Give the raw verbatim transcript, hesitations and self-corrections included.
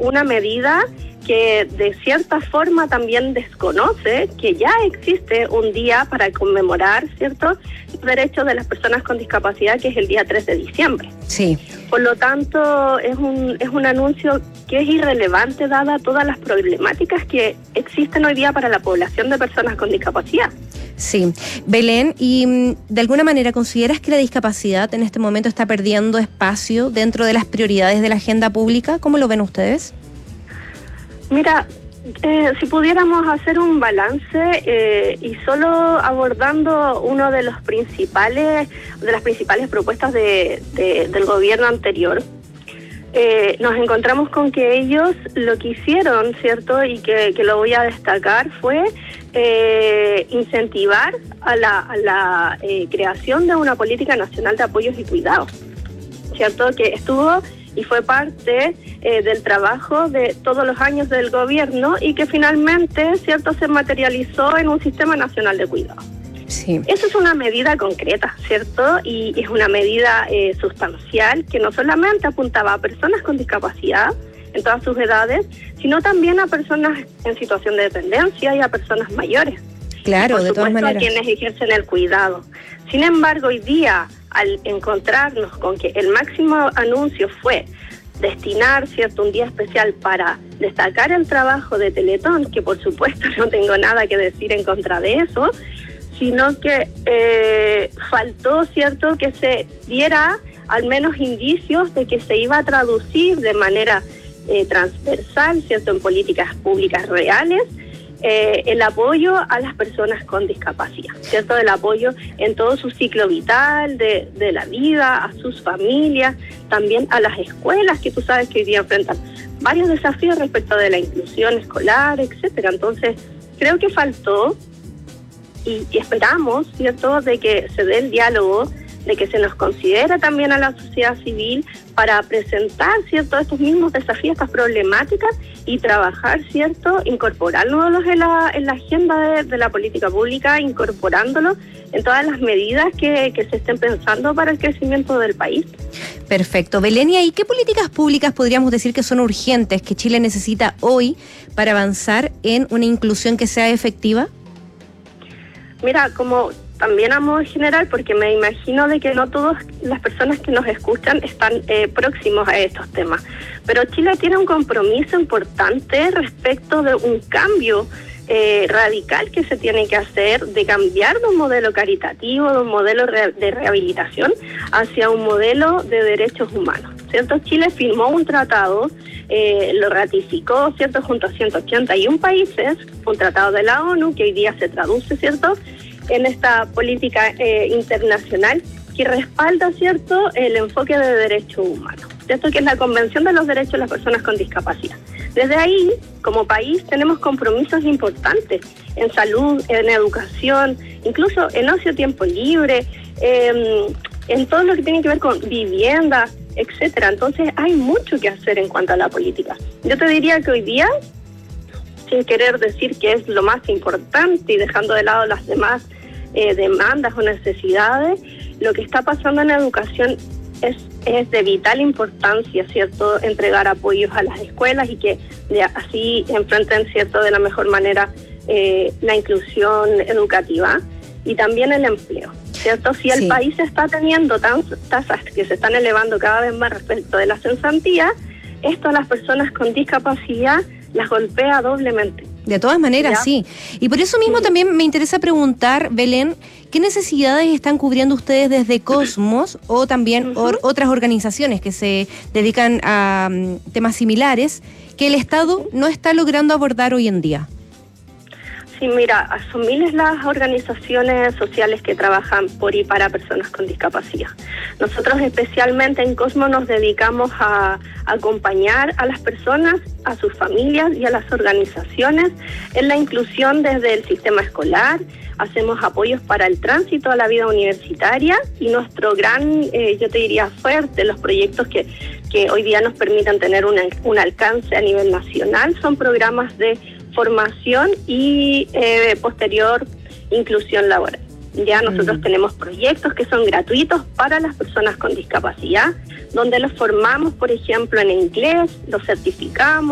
una medida que de cierta forma también desconoce que ya existe un día para conmemorar, ¿cierto?, los derechos de las personas con discapacidad, que es el día tres de diciembre. Sí. Por lo tanto, es un, es un anuncio que es irrelevante dada todas las problemáticas que existen hoy día para la población de personas con discapacidad. Sí. Belén, ¿y de alguna manera consideras que la discapacidad en este momento está perdiendo espacio dentro de las prioridades de la agenda pública? ¿Cómo lo ven ustedes? Mira, eh, si pudiéramos hacer un balance eh, y solo abordando uno de los principales, de las principales propuestas de, de, del gobierno anterior, eh, nos encontramos con que ellos lo que hicieron, ¿cierto?, y que, que lo voy a destacar, fue eh, incentivar a la, a la eh, creación de una política nacional de apoyos y cuidados, ¿cierto?, que estuvo y fue parte eh, del trabajo de todos los años del gobierno y que finalmente, ¿cierto?, se materializó en un sistema nacional de cuidado. Sí. Eso es una medida concreta, ¿cierto? Y es una medida eh, sustancial que no solamente apuntaba a personas con discapacidad en todas sus edades, sino también a personas en situación de dependencia y a personas mayores. Claro, por de todas supuesto, maneras. a quienes ejercen el cuidado. Sin embargo, hoy día, al encontrarnos con que el máximo anuncio fue destinar, ¿cierto?, un día especial para destacar el trabajo de Teletón, que por supuesto no tengo nada que decir en contra de eso, sino que eh, faltó, ¿cierto?, que se diera al menos indicios de que se iba a traducir de manera eh, transversal, ¿cierto?, en políticas públicas reales, Eh, el apoyo a las personas con discapacidad, ¿cierto? El apoyo en todo su ciclo vital, de, de la vida, a sus familias, también a las escuelas, que tú sabes que hoy día enfrentan varios desafíos respecto de la inclusión escolar, etcétera. Entonces, creo que faltó y, y esperamos, ¿cierto?, de que se dé el diálogo, de que se nos considere también a la sociedad civil para presentar, ¿cierto?, estos mismos desafíos, estas problemáticas y trabajar, ¿cierto?, incorporarlos en la, en la agenda de, de la política pública, incorporándolos en todas las medidas que, que se estén pensando para el crecimiento del país. Perfecto. Belén, ¿y ahí qué políticas públicas podríamos decir que son urgentes, que Chile necesita hoy para avanzar en una inclusión que sea efectiva? Mira, como también a modo general, porque me imagino de que no todas las personas que nos escuchan están eh, próximos a estos temas, pero Chile tiene un compromiso importante respecto de un cambio eh, radical que se tiene que hacer, de cambiar de un modelo caritativo, de un modelo re- de rehabilitación hacia un modelo de derechos humanos, ¿cierto? Chile firmó un tratado, eh, lo ratificó, ¿cierto?, junto a ciento ochenta y uno países, un tratado de la ONU que hoy día se traduce, ¿cierto?, en esta política eh, internacional que respalda, ¿cierto?, el enfoque de derechos humanos, ¿cierto?, que es la Convención de los Derechos de las Personas con Discapacidad. Desde ahí, como país, tenemos compromisos importantes en salud, en educación, incluso en ocio, tiempo libre, eh, en todo lo que tiene que ver con vivienda, etcétera. Entonces, hay mucho que hacer en cuanto a la política. Yo te diría que hoy día, sin querer decir que es lo más importante y dejando de lado las demás eh, demandas o necesidades, lo que está pasando en la educación es, es de vital importancia, ¿cierto?, entregar apoyos a las escuelas y que de, así enfrenten, ¿cierto?, de la mejor manera eh, la inclusión educativa y también el empleo, ¿cierto? Si el Sí. país está teniendo tan, tasas que se están elevando cada vez más respecto de la cesantía, esto a las personas con discapacidad las golpea doblemente. De todas maneras, ¿Ya? sí. Y por eso mismo Sí. también me interesa preguntar, Belén, ¿qué necesidades están cubriendo ustedes desde Cosmos o también Uh-huh. or- otras organizaciones que se dedican a um, temas similares que el Estado no está logrando abordar hoy en día? Sí, mira, son miles las organizaciones sociales que trabajan por y para personas con discapacidad. Nosotros especialmente en Cosmos nos dedicamos a acompañar a las personas, a sus familias y a las organizaciones en la inclusión desde el sistema escolar. Hacemos apoyos para el tránsito a la vida universitaria y nuestro gran, eh, yo te diría, fuerte, los proyectos que, que hoy día nos permiten tener un, un alcance a nivel nacional son programas de formación y eh, posterior inclusión laboral. Ya nosotros mm. tenemos proyectos que son gratuitos para las personas con discapacidad, donde los formamos, por ejemplo, en inglés, los certificamos,